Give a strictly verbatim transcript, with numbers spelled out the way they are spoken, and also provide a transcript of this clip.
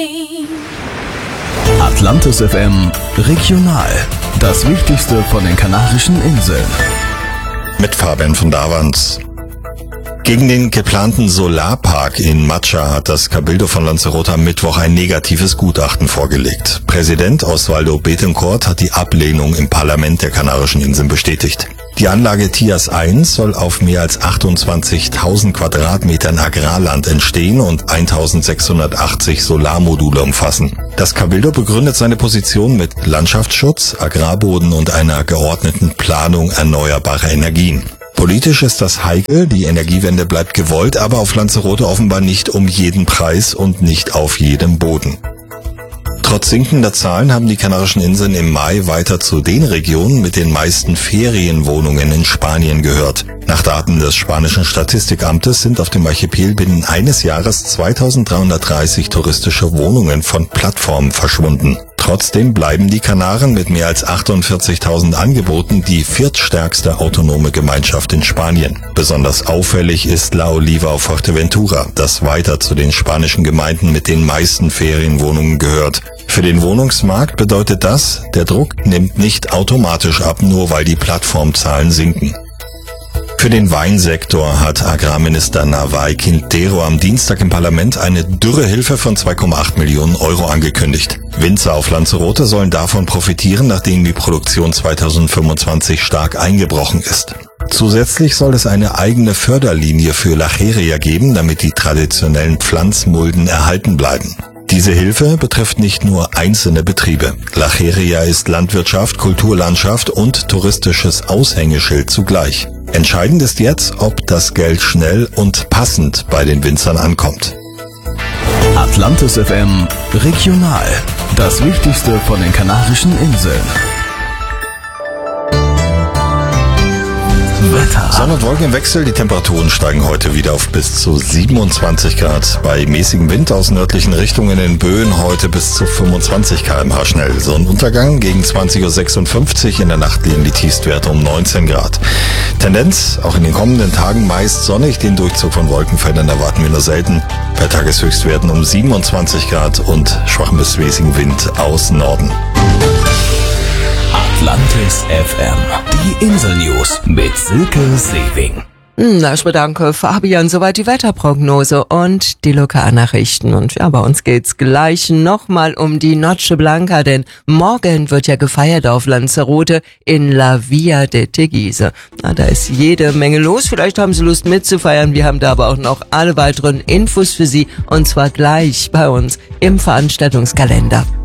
Atlantis F M Regional. Das Wichtigste von den Kanarischen Inseln. Mit Fabian von Davans. Gegen den geplanten Solarpark in Macha hat das Cabildo von Lanzarote am Mittwoch ein negatives Gutachten vorgelegt. Präsident Osvaldo Betancourt hat die Ablehnung im Parlament der Kanarischen Inseln bestätigt. Die Anlage Tias eins soll auf mehr als achtundzwanzigtausend Quadratmetern Agrarland entstehen und eintausendsechshundertachtzig Solarmodule umfassen. Das Cabildo begründet seine Position mit Landschaftsschutz, Agrarboden und einer geordneten Planung erneuerbarer Energien. Politisch ist das heikel, die Energiewende bleibt gewollt, aber auf Lanzarote offenbar nicht um jeden Preis und nicht auf jedem Boden. Trotz sinkender Zahlen haben die Kanarischen Inseln im Mai weiter zu den Regionen mit den meisten Ferienwohnungen in Spanien gehört. Nach Daten des spanischen Statistikamtes sind auf dem Archipel binnen eines Jahres zweitausenddreihundertdreißig touristische Wohnungen von Plattformen verschwunden. Trotzdem bleiben die Kanaren mit mehr als achtundvierzigtausend Angeboten die viertstärkste autonome Gemeinschaft in Spanien. Besonders auffällig ist La Oliva auf Fuerteventura, das weiter zu den spanischen Gemeinden mit den meisten Ferienwohnungen gehört. Für den Wohnungsmarkt bedeutet das, der Druck nimmt nicht automatisch ab, nur weil die Plattformzahlen sinken. Für den Weinsektor hat Agrarminister Navay Quintero am Dienstag im Parlament eine Dürrehilfe von zwei Komma acht Millionen Euro angekündigt. Winzer auf Lanzarote sollen davon profitieren, nachdem die Produktion zweitausendfünfundzwanzig stark eingebrochen ist. Zusätzlich soll es eine eigene Förderlinie für Lacheria geben, damit die traditionellen Pflanzmulden erhalten bleiben. Diese Hilfe betrifft nicht nur einzelne Betriebe. Lacheria ist Landwirtschaft, Kulturlandschaft und touristisches Aushängeschild zugleich. Entscheidend ist jetzt, ob das Geld schnell und passend bei den Winzern ankommt. Atlantis F M Regional. Das Wichtigste von den Kanarischen Inseln. Wetter. Sonne und Wolken im Wechsel, die Temperaturen steigen heute wieder auf bis zu siebenundzwanzig Grad. Bei mäßigem Wind aus nördlichen Richtungen in Böen heute bis zu fünfundzwanzig Kilometer pro Stunde schnell. Sonnenuntergang gegen zwanzig Uhr sechsundfünfzig, in der Nacht liegen die Tiefstwerte um neunzehn Grad. Tendenz, auch in den kommenden Tagen meist sonnig, den Durchzug von Wolkenfeldern erwarten wir nur selten. Bei Tageshöchstwerten um siebenundzwanzig Grad und schwachem bis mäßigen Wind aus Norden. Atlantis F M. Die Insel-News mit Silke Sewing. Na, ich bedanke Fabian. Soweit die Wetterprognose und die Lokalnachrichten. Und ja, bei uns geht's gleich nochmal um die Noche Blanca, denn morgen wird ja gefeiert auf Lanzarote in La Villa de Teguise. Na, da ist jede Menge los. Vielleicht haben Sie Lust mitzufeiern. Wir haben da aber auch noch alle weiteren Infos für Sie und zwar gleich bei uns im Veranstaltungskalender.